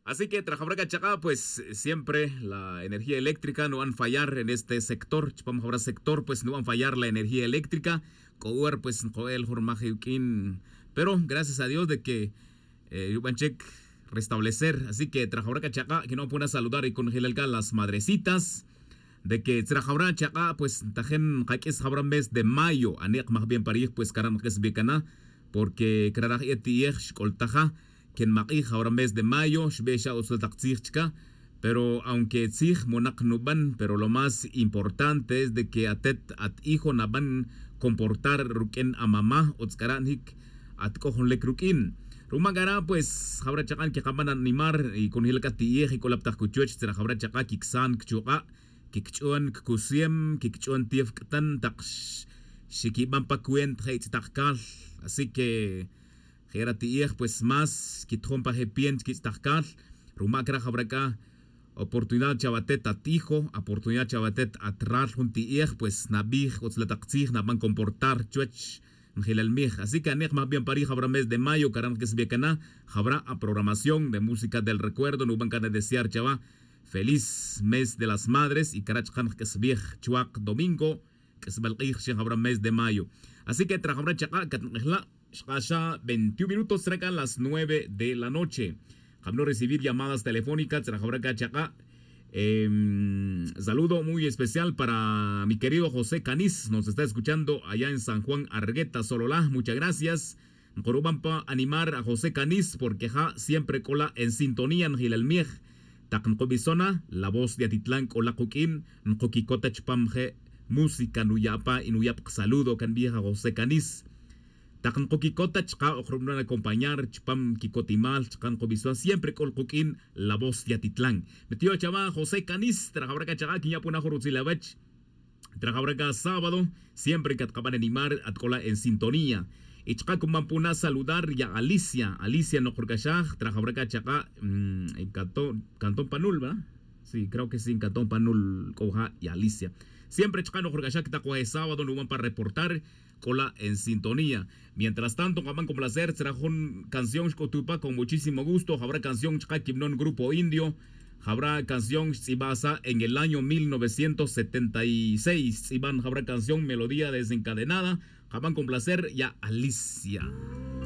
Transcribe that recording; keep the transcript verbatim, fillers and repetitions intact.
Así que Trajabraca Chacá, pues siempre la energía eléctrica no van a fallar en este sector. Vamos a hablar sector, pues no van a fallar la energía eléctrica. Cower, pues Joel, Jormajequín. Pero gracias a Dios de que eh, Yubanchek restablecer. Así que Trajabraca Chacá, que no pueda saludar y con las madrecitas. De que Trajabraca Chacá, pues tajen jaques jabran mes de mayo. Anek más bien parís, pues caram que es becana. Porque craraj etiech coltaja. Que en Maquij ahora mes de mayo, Shbesha o Sultakzichka, pero aunque Tzij monak nuban, pero lo más importante es de que atet at hijo naban comportar ruken a mamá, otzkaranhik at cojon le crukin. Rumagara, pues, habra chakan que acaban animar y con hilka tiej y colaptaj kuchuech, será habra chaka kiksan kchuka, kikchuan kusiem, kikchuan tief tan taksh, shikiban pa kuen theit takal, así que. Gera tiej pues más que trompa hepien que estakal rumacra jabraca oportunidad chavatet a tijo oportunidad chavatet a trar un tiej pues nabij otzlataxig naban comportar chuech Angelelmij. Así que anej más bien parí habrá mes de mayo caran que es becana habrá a programación de música del recuerdo no van a desear chava feliz mes de las madres y carach kan que es viej chuac domingo que es balqij habrá mes de mayo. Así que tra habrá chaca katnehla Shasha, veintiún minutos cerca a las nueve de la noche. Vamos a recibir llamadas telefónicas. Eh, saludo muy especial para mi querido José Canis. Nos está escuchando allá en San Juan Argueta, Sololá. Muchas gracias. Corubampa animar a José Canis porque ja, siempre cola en sintonía en Gilalmiej. Tacancobisona, la voz de Atitlán Colacuquín. Nkokikota chpamje, música nuyapa y nuyap. Saludo can vieja José Canis. Takan kokikota chka ochrumno acompañar chpam kikotimal chkan kobisua siempre colcoquín la voz de Atitlán. Metió chava José Canis trajabraca chaga que ya puna jorutzilavech trajabraca sábado siempre que acaban de animar atcola en sintonía. Y chka kumampuna saludar ya Alicia Alicia no jorcachag trajabraca chaga mmm, en Cantón Cantón Panul, ¿verdad? Sí, creo que sí, en Cantón Panul coja y Alicia. Siempre chka no jorcachag que tacoa sábado no van para reportar cola en sintonía. Mientras tanto, Gaman con placer, será con canción Shkotupa con muchísimo gusto. Habrá canción Chakimnon Grupo Indio. Habrá canción Sibasa en el año mil novecientos setenta y seis. Iván habrá canción Melodía Desencadenada. Gaman con placer, ya Alicia.